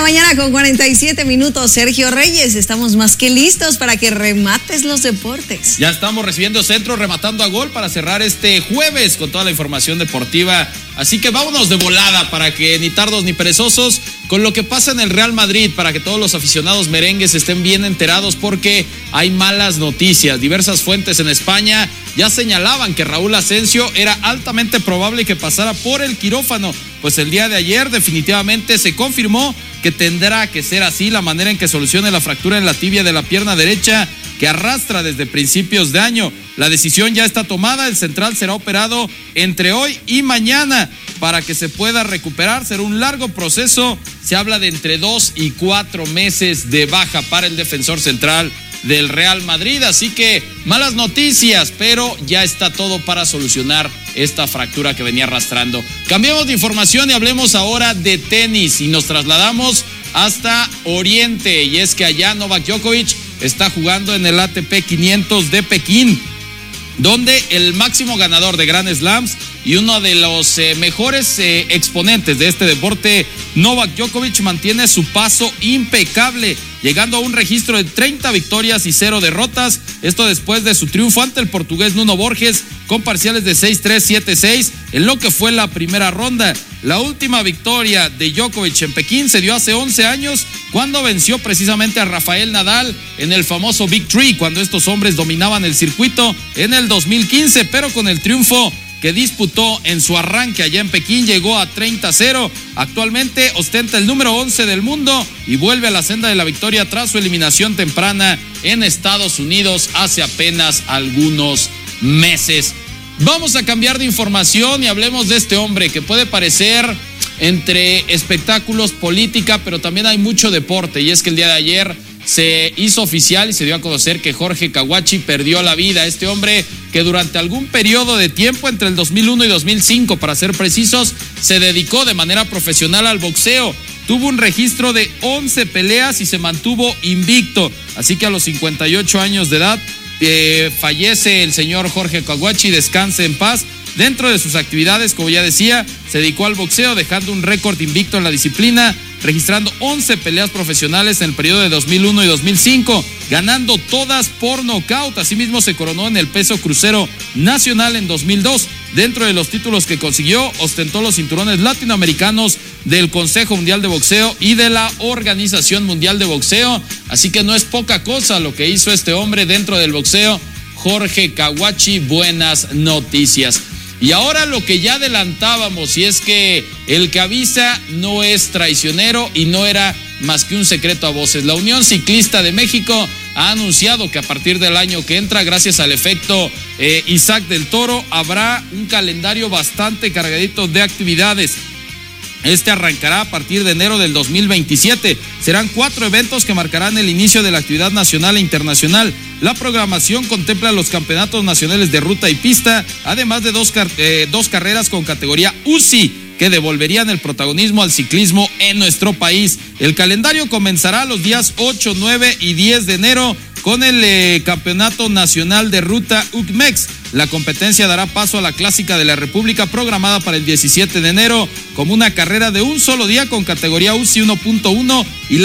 mañana con 47 minutos. Sergio Reyes, estamos más que listos para que remates los deportes. Ya estamos recibiendo centro, rematando a gol para cerrar este jueves con toda la información deportiva. Así que vámonos de volada para que ni tardos ni perezosos con lo que pasa en el Real Madrid, para que todos los aficionados merengues estén bien enterados, porque hay malas noticias. Diversas fuentes en España ya señalaban que Raúl Asensio era altamente probable que pasara por el quirófano. Pues el día de ayer definitivamente se confirmó que tendrá que ser así la manera en que solucione la fractura en la tibia de la pierna derecha que arrastra desde principios de año. La decisión ya está tomada, el central será operado entre hoy y mañana para que se pueda recuperar. Será un largo proceso, se habla de entre 2 y 4 meses de baja para el defensor central del Real Madrid, así que malas noticias, pero ya está todo para solucionar esta fractura que venía arrastrando. Cambiemos de información y hablemos ahora de tenis y nos trasladamos hasta Oriente, y es que allá Novak Djokovic está jugando en el ATP 500 de Pekín, donde el máximo ganador de Grand Slams y uno de los mejores exponentes de este deporte, Novak Djokovic, mantiene su paso impecable, llegando a un registro de 30 victorias y 0 derrotas. Esto después de su triunfo ante el portugués Nuno Borges con parciales de 6-3, 7-6 en lo que fue la primera ronda. La última victoria de Djokovic en Pekín se dio hace 11 años, cuando venció precisamente a Rafael Nadal en el famoso Big Three, cuando estos hombres dominaban el circuito en el 2015, pero con el triunfo que disputó en su arranque allá en Pekín llegó a 30-0. Actualmente ostenta el número 11 del mundo y vuelve a la senda de la victoria tras su eliminación temprana en Estados Unidos hace apenas algunos meses. Vamos a cambiar de información y hablemos de este hombre que puede parecer entre espectáculos, política, pero también hay mucho deporte, y es que el día de ayer se hizo oficial y se dio a conocer que Jorge Kawachi perdió la vida. Este hombre que durante algún periodo de tiempo, entre el 2001 y 2005 para ser precisos, se dedicó de manera profesional al boxeo. Tuvo un registro de 11 peleas y se mantuvo invicto. Así que a los 58 años de edad fallece el señor Jorge Kawachi, descanse en paz. Dentro de sus actividades, como ya decía, se dedicó al boxeo, dejando un récord invicto en la disciplina, registrando 11 peleas profesionales en el periodo de 2001 y 2005, ganando todas por nocaut. Asimismo, se coronó en el peso crucero nacional en 2002. Dentro de los títulos que consiguió, ostentó los cinturones latinoamericanos del Consejo Mundial de Boxeo y de la Organización Mundial de Boxeo. Así que no es poca cosa lo que hizo este hombre dentro del boxeo, Jorge Kawachi. Buenas noticias. Y ahora lo que ya adelantábamos, y es que el que avisa no es traicionero y no era más que un secreto a voces. La Unión Ciclista de México ha anunciado que a partir del año que entra, gracias al efecto Isaac del Toro, habrá un calendario bastante cargadito de actividades. Este arrancará a partir de enero del 2027. Serán 4 eventos que marcarán el inicio de la actividad nacional e internacional. La programación contempla los campeonatos nacionales de ruta y pista, además de dos carreras con categoría UCI, que devolverían el protagonismo al ciclismo en nuestro país. El calendario comenzará los días 8, 9 y 10 de enero con el Campeonato Nacional de Ruta UCMEX. La competencia dará paso a la Clásica de la República, programada para el 17 de enero, como una carrera de un solo día con categoría UCI 1.1, y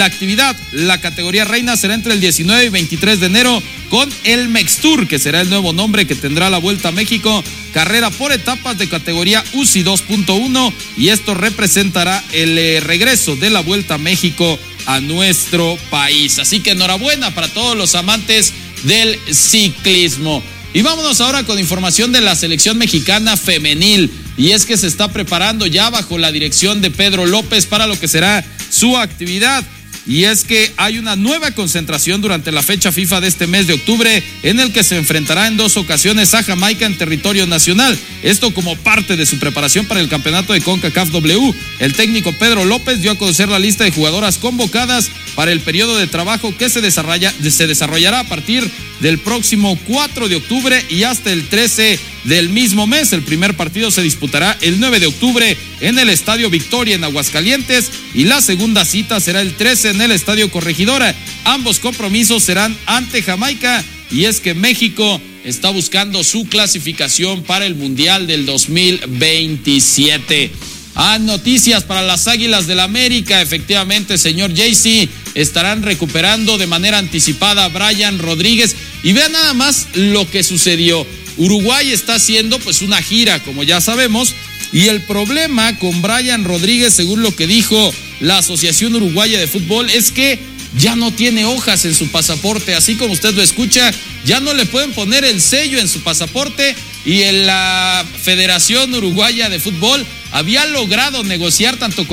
la categoría reina será entre el 19 y 23 de enero con el MEX Tour, que será el nuevo nombre que tendrá la Vuelta a México, carrera por etapas de categoría UCI 2.1, y esto representará el regreso de la Vuelta a México a nuestro país. Así que enhorabuena para todos los amantes del ciclismo. Y vámonos ahora con información de la selección mexicana femenil, y es que se está preparando ya bajo la dirección de Pedro López para lo que será su actividad. Y es que hay una nueva concentración durante la fecha FIFA de este mes de octubre, en el que se enfrentará en 2 ocasiones a Jamaica en territorio nacional. Esto como parte de su preparación para el campeonato de CONCACAF W. El técnico Pedro López dio a conocer la lista de jugadoras convocadas para el periodo de trabajo que se desarrollará a partir del próximo 4 de octubre y hasta el 13 del mismo mes. El primer partido se disputará el 9 de octubre en el Estadio Victoria en Aguascalientes, y la segunda cita será el 13 en el Estadio Corregidora. Ambos compromisos serán ante Jamaica, y es que México está buscando su clasificación para el Mundial del 2027. Noticias para las Águilas del América. Efectivamente, señor Jaycee, estarán recuperando de manera anticipada a Brian Rodríguez. Y vean nada más lo que sucedió. Uruguay está haciendo pues una gira, como ya sabemos, y el problema con Brian Rodríguez, según lo que dijo la Asociación Uruguaya de Fútbol, es que ya no tiene hojas en su pasaporte, así como usted lo escucha, ya no le pueden poner el sello en su pasaporte, y en la Federación Uruguaya de Fútbol había logrado negociar tanto con